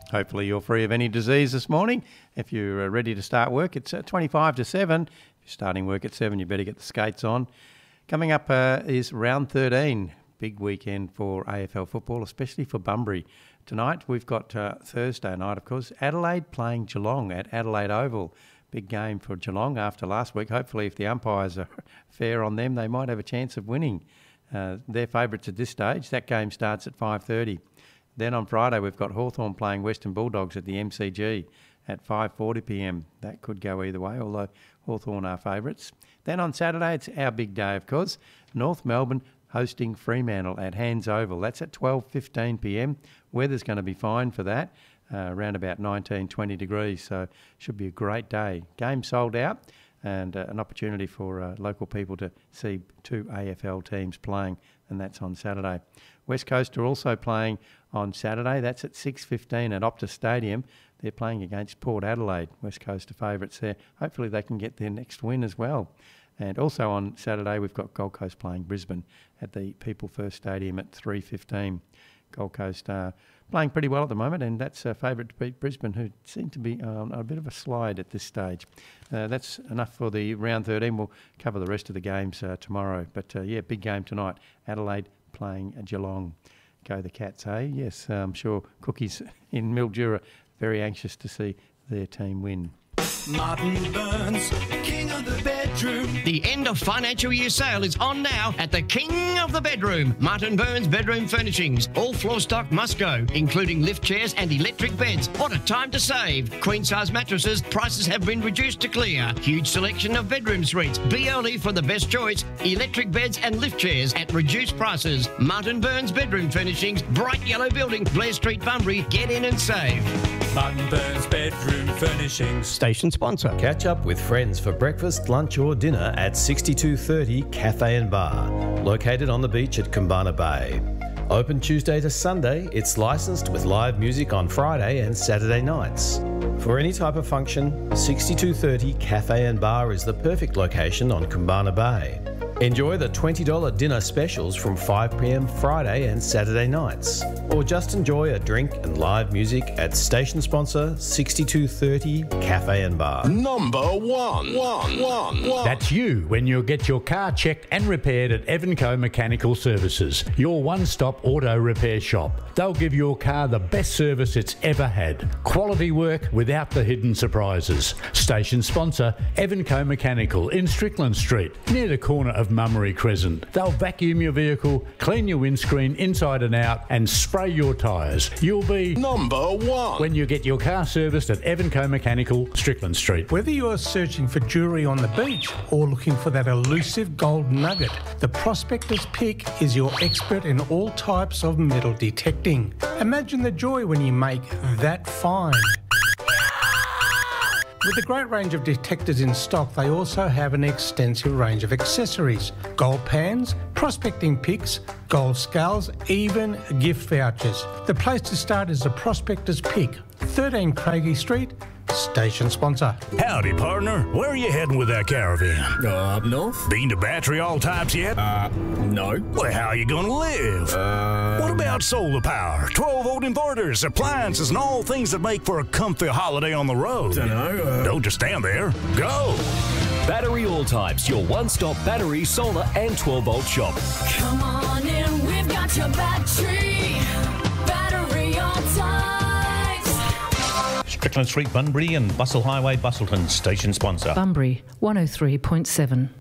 Hopefully you're free of any disease this morning. If you're ready to start work, it's 25 to 7. If you're starting work at 7, you better get the skates on. Coming up is round 13. Big weekend for AFL football, especially for Bunbury. Tonight we've got Thursday night, of course, Adelaide playing Geelong at Adelaide Oval. Big game for Geelong after last week. Hopefully if the umpires are fair on them, they might have a chance of winning. They're favourites at this stage. That game starts at 5:30. Then on Friday we've got Hawthorn playing Western Bulldogs at the MCG at 5:40pm. That could go either way, although Hawthorn are favourites. Then on Saturday it's our big day, of course. North Melbourne hosting Fremantle at Hands Oval. That's at 12:15pm. Weather's going to be fine for that, around about 19, 20 degrees, so should be a great day. Game sold out and an opportunity for local people to see two AFL teams playing, and that's on Saturday. West Coast are also playing on Saturday. That's at 6:15 at Optus Stadium. They're playing against Port Adelaide. West Coast are favourites there. Hopefully they can get their next win as well. And also on Saturday, we've got Gold Coast playing Brisbane at the People First Stadium at 3:15. Gold Coast are playing pretty well at the moment, and that's a favourite to beat Brisbane, who seem to be on a bit of a slide at this stage. That's enough for the round 13. We'll cover the rest of the games tomorrow. But, big game tonight. Adelaide playing Geelong. Go the Cats, eh? Yes, I'm sure Cookies in Mildura very anxious to see their team win. Martin Burns, King of the Bedroom. The end of financial year sale is on now at the King of the Bedroom, Martin Burns Bedroom Furnishings. All floor stock must go, including lift chairs and electric beds. What a time to save. Queen size mattresses, prices have been reduced to clear. Huge selection of bedroom suites. Be early for the best choice. Electric beds and lift chairs at reduced prices. Martin Burns Bedroom Furnishings, Bright Yellow Building, Blair Street, Bunbury. Get in and save. Martin Burns Bedroom Furnishings. Station sponsor. Catch up with friends for breakfast, lunch or dinner at 6230 Cafe and Bar, located on the beach at Kumbana Bay. Open Tuesday to Sunday, it's licensed with live music on Friday and Saturday nights. For any type of function, 6230 Cafe and Bar is the perfect location on Kumbana Bay. Enjoy the $20 dinner specials from 5pm Friday and Saturday nights. Or just enjoy a drink and live music at station sponsor 6230 Cafe and Bar. Number one. That's you when you get your car checked and repaired at Evanco Mechanical Services, your one-stop auto repair shop. They'll give your car the best service it's ever had. Quality work without the hidden surprises. Station sponsor Evanco Mechanical in Strickland Street, near the corner of Mummery Crescent. They'll vacuum your vehicle, clean your windscreen inside and out, and spray your tyres. You'll be Number one when you get your car serviced at Evanco Mechanical, Strickland Street. Whether you're searching for jewellery on the beach or looking for that elusive gold nugget, the Prospector's Pick is your expert in all types of metal detecting. Imagine the joy when you make that find. With a great range of detectors in stock, they also have an extensive range of accessories. Gold pans, prospecting picks, gold scales, even gift vouchers. The place to start is the Prospector's Pick, 13 Craigie Street, station sponsor. Howdy, partner. Where are you heading with that caravan? Up north. Been to Battery All Types yet? No. Well, how you gonna live? What about solar power, 12-volt inverters, appliances, and all things that make for a comfy holiday on the road? Dunno. Don't just stand there. Go! Battery All Types, your one-stop battery, solar, and 12-volt shop. Come on in, we've got your battery. Battery All Types. Strickland Street, Bunbury, and Bustle Highway, Bustleton, station sponsor. Bunbury 103.7.